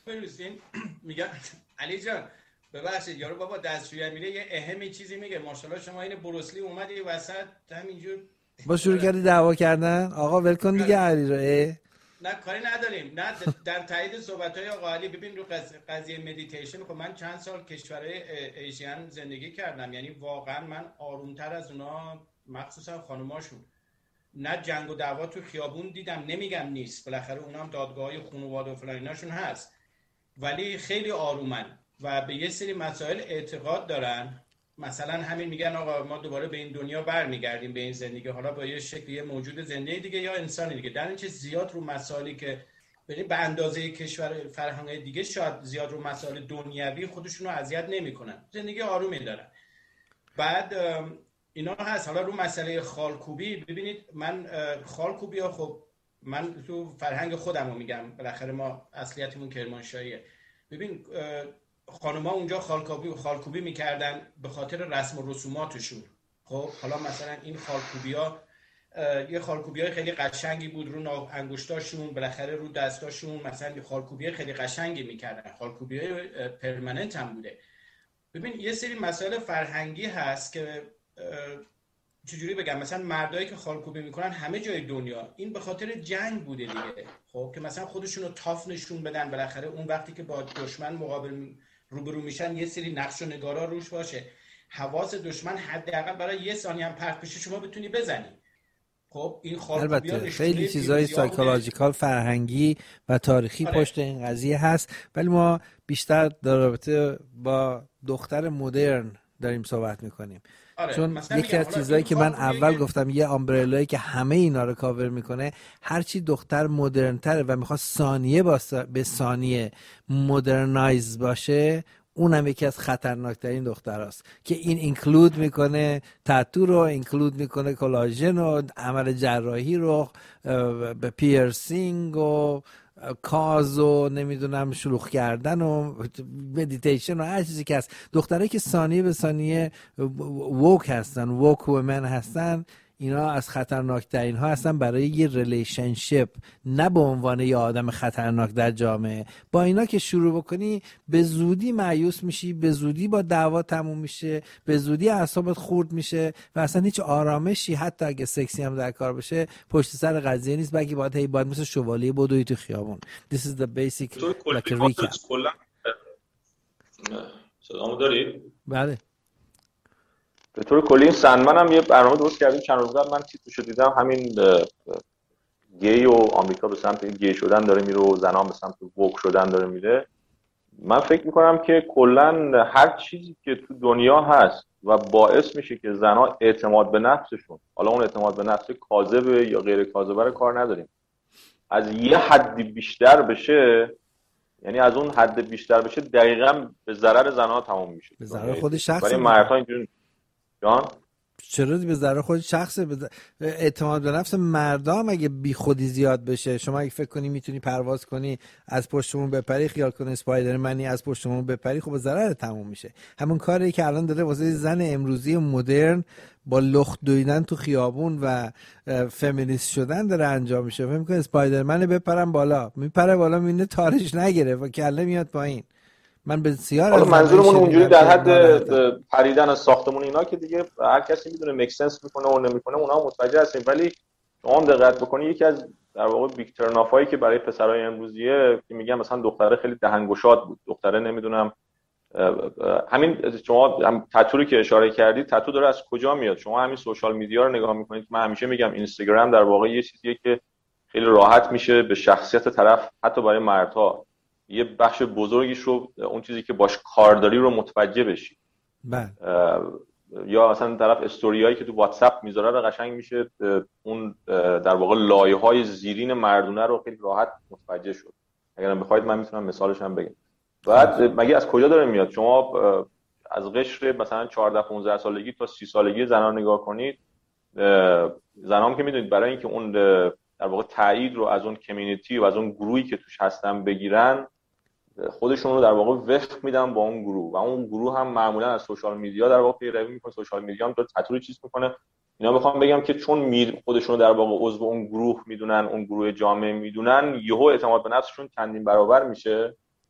بنویسین. میگم علی جان ببخشید یارو بابا دستشویی میره یه اهمی چیزی میگه، ماشاءالله شما این بروسلی اومدی وسط همینجور با شروع کردی دعوا کردن. آقا ول کن دیگه علی رو. نه کاری نداریم، نه در تایید صحبت‌های آقا علی. ببین رو قضیه مدیتیشن، خب من چند سال کشورهای ایشین زندگی کردم، یعنی واقعا من آرومتر از اونا، مخصوصا خانوماشون، نه جنگ و دعوا تو خیابون دیدم. نمیگم نیست، بالاخره اونا هم دادگاه‌های خانواده و فلان ایناشون هست، ولی خیلی آرومن و به یه سری مسائل اعتقاد دارن. مثلا همین میگن آقا ما دوباره به این دنیا برمیگردیم، به این زندگی، حالا با یه شکلی یه موجود زنده دیگه یا انسانی دیگه. در این چه زیاد رو مسائلی که به اندازه کشور فرهنگ دیگه شاید زیاد رو مسائل دنیوی خودشونو اذیت نمیکنن، زندگی آرومی دارن. بعد اینا هست. حالا رو مسئله خالکوبی، ببینید من خالکوبی ها، خب من تو فرهنگ خودم رو میگم، بالاخره ما اصلیتمون کرمانشاهیه. ببین خانوما اونجا خالکوبی میکردن به خاطر رسم و رسوماتشون. خب حالا مثلا این خالکوبی ها یه خالکوبی های خیلی قشنگی بود، رو انگشتاشون، بالاخره رو دستاشون، مثلا خالکوبی خیلی قشنگی میکردن، خالکوبی های پرمننت هم بوده. ببین یه سری مسائل فرهنگی هست که چجوری بگم، مثلا مردایی که خالکوبی میکنن همه جای دنیا، این به خاطر جنگ بوده دیگه. خب که مثلا خودشونو تاف نشون بدن، بالاخره اون وقتی که با دشمن مقابل روبرو میشن یه سری نقش و نگارا روش باشه، حواس دشمن حداقل برای یه ثانیه هم پرت بشه شما بتونی بزنی. خب این خالکوبی‌ها البته خیلی نشونه چیزای پیروزی ها بوده. سایکولوژیکال، فرهنگی و تاریخی آره. پشت این قضیه هست، ولی ما بیشتر در رابطه با دختر مدرن داریم صحبت میکنیم. آره چون مثلا یکی میگم از حالا چیزهایی این که من خالکوبی‌ها اول که گفتم یه آمبرلایی که همه اینا رو کاور میکنه، هرچی دختر مدرن تره و میخواد ثانیه به ثانیه مدرنایز باشه، اونم یکی از خطرناکترین دختراست که این اینکلود میکنه تاتو رو، اینکلود میکنه کلاژن و عمل جراحی رو، به پیرسینگ و کاز و نمیدونم شلوغ کردن و مدیتیشن و هر چیزی که هست. دخترایی که ثانیه به ثانیه ووک هستن، ووک ومن هستن، اینا از خطرناکترین ها هستن برای یه ریلیشنشیپ، نه به عنوان یه آدم خطرناک در جامعه. با اینا که شروع بکنی به زودی مایوس میشی، به زودی با دعوا تموم میشه، به زودی اعصابت خورد میشه و اصلا هیچ آرامشی، حتی اگه سکسی هم در کار بشه، پشت سر قضیه نیست، بلکه باید مثل شوالیه بدوی تو خیابون. This is the basic like a recap. صدامو دارید؟ بله. به طور کلی این سندمن هم یه برنامه درست کردیم چند روز قبل، من تیتروشو دیدم، همین گی و آمریکا به سمت گی شدن داره میره و زنان به سمت ووک شدن داره میره. من فکر میکنم که کلا هر چیزی که تو دنیا هست و باعث میشه که زنها اعتماد به نفسشون، حالا اون اعتماد به نفس کاذبه یا غیر کاذبه رو کار نداریم، از یه حدی بیشتر بشه، یعنی از اون حد بیشتر بشه، دقیقاً به ضرر زنها تموم میشه. به ضرر خود شخص. ولی مردها اینجوری جان چرا به ضرر خود شخصه؟ اعتماد به نفس مردم اگه بی خودی زیاد بشه، شما اگه فکر کنی میتونی پرواز کنی از پشتمون بپری، خیال کنی اسپایدرمنی از پشتمون بپری، خب به ضرر تموم میشه. همون کاری که الان داره واسه زن امروزی مدرن با لخت دویدن تو خیابون و فمینیست شدن داره انجام میشه. فکر می‌کنی اسپایدرمن بپرم بالا، میپره بالا میبینه تارش نگیره و کله میاد پایین. من بسیار از منظورمون اونجوری در حد پریدن از ساختمون اینا که دیگه هر کسی میدونه مکسنس میکنه و نمیکنه، اونها متوجه هستیم. ولی شما هم دقت بکنی یکی از در واقع بیگ ترنافایی که برای پسرای امروزیه که میگم مثلا دختره خیلی دهنگشاد بود، دختره نمیدونم همین شما هم تتویی که اشاره کردید، تتو داره از کجا میاد؟ شما همین سوشال میدیا رو نگاه میکنید. من همیشه میگم اینستاگرام در واقع یه چیزیه که خیلی راحت میشه به شخصیت طرف، حتی برای مردها، یه بخش بزرگیش رو، اون چیزی که باش کار داری رو متوجه بشی. یا مثلا طرف استوریایی که تو واتساپ میذاره رو قشنگ میشه اون در واقع لایه‌های زیرین مردونه رو خیلی راحت متوجه شد. اگرم بخواید من میتونم مثالش هم بگم. بعد مگه از کجا داره میاد؟ شما از قشر مثلا 14 15 سالگی تا 30 سالگی زنان نگاه کنید، زنام که میدونید برای اینکه اون در واقع تایید رو از اون کمیونیتی و از اون گروهی که توش هستن بگیرن، خودشون رو در واقع وفق میدن با اون گروه و اون گروه هم معمولا از سوشال میدیا در واقع پیروی میکنه. سوشال میدیا هم داره تطوری چیز میکنه. اینا میخوام بگم که چون خودشون رو در واقع عضو اون گروه میدونن، اون گروه جامعه میدونن، یهو اعتماد به نفسشون چندین برابر میشه